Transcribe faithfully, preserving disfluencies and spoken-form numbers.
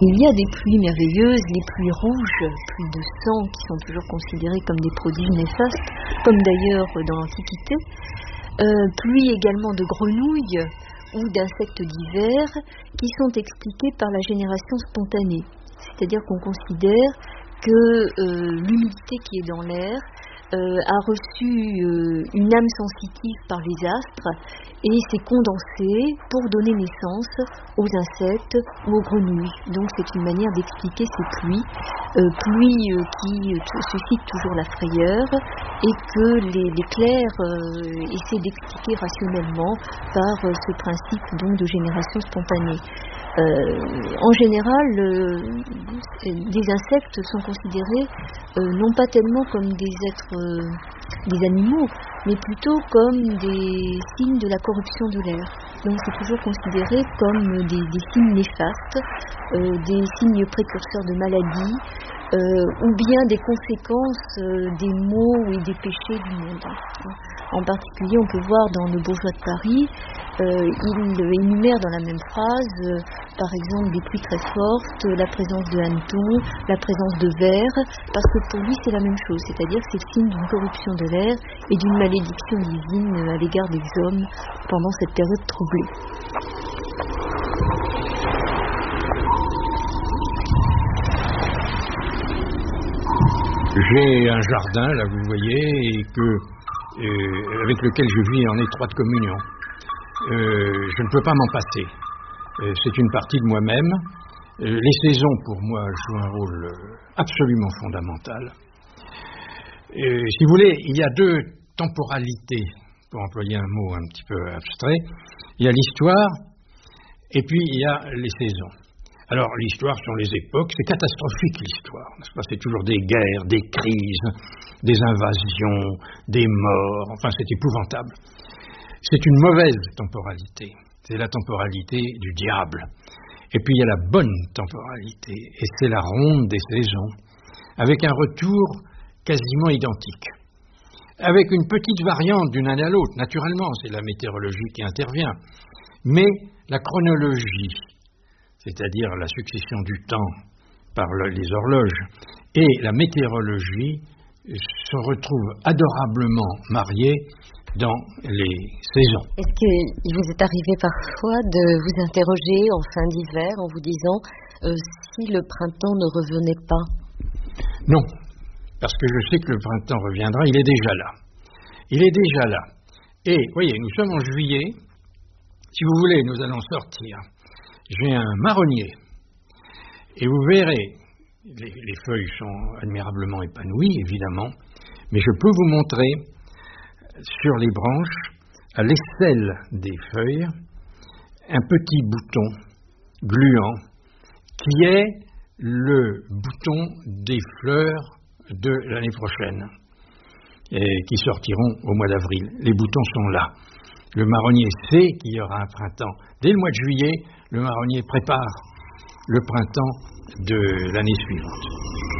Il y a des pluies merveilleuses, les pluies rouges, pluies de sang, qui sont toujours considérées comme des prodiges néfastes, comme d'ailleurs dans l'Antiquité. Euh, pluies également de grenouilles ou d'insectes divers qui sont expliqués par la génération spontanée. C'est-à-dire qu'on considère que euh, l'humidité qui est dans l'air euh, a reçu euh, une âme sensitive par les astres et s'est condensée pour donner naissance aux insectes ou aux grenouilles. Donc c'est une manière d'expliquer ces pluies, euh, pluies euh, qui euh, suscitent toujours la frayeur et que les, les clercs euh, essaient d'expliquer rationnellement par euh, ce principe donc de génération spontanée. Euh, en général, euh, des insectes sont considérés euh, non pas tellement comme des êtres, euh, des animaux, mais plutôt comme des signes de la corruption de l'air. Donc c'est toujours considéré comme des, des signes néfastes, euh, des signes précurseurs de maladies, euh, ou bien des conséquences euh, des maux et des péchés du monde. En particulier, on peut voir dans Le Bourgeois de Paris, euh, il énumère dans la même phrase, euh, par exemple, des pluies très fortes, la présence de hannetons, la présence de vers, parce que pour lui c'est la même chose, c'est-à-dire que c'est le signe d'une corruption de l'air et d'une malédiction divine à l'égard des hommes pendant cette période troublée. J'ai un jardin, là vous voyez, et que, euh, avec lequel je vis en étroite communion. Euh, je ne peux pas m'en passer. Euh, c'est une partie de moi-même. Euh, les saisons, pour moi, jouent un rôle absolument fondamental. Euh, si vous voulez, il y a deux temporalités, pour employer un mot un petit peu abstrait. Il y a l'histoire, et puis il y a les saisons. Alors, l'histoire sont les époques, c'est catastrophique l'histoire, n'est-ce pas ? C'est toujours des guerres, des crises, des invasions, des morts, enfin c'est épouvantable. C'est une mauvaise temporalité, c'est la temporalité du diable. Et puis il y a la bonne temporalité, et c'est la ronde des saisons, avec un retour quasiment identique. Avec une petite variante d'une année à l'autre, naturellement, c'est la météorologie qui intervient, mais la chronologie, c'est-à-dire la succession du temps par le, les horloges, et la météorologie se retrouvent adorablement mariées dans les saisons. Est-ce qu'il vous est arrivé parfois de vous interroger en fin d'hiver en vous disant euh, si le printemps ne revenait pas ? Non, parce que je sais que le printemps reviendra, il est déjà là. Il est déjà là. Et, voyez, nous sommes en juillet, si vous voulez, nous allons sortir. J'ai un marronnier, et vous verrez, les, les feuilles sont admirablement épanouies, évidemment, mais je peux vous montrer sur les branches, à l'aisselle des feuilles, un petit bouton gluant, qui est le bouton des fleurs de l'année prochaine, et qui sortiront au mois d'avril. Les boutons sont là. Le marronnier sait qu'il y aura un printemps. Dès le mois de juillet, le marronnier prépare le printemps de l'année suivante.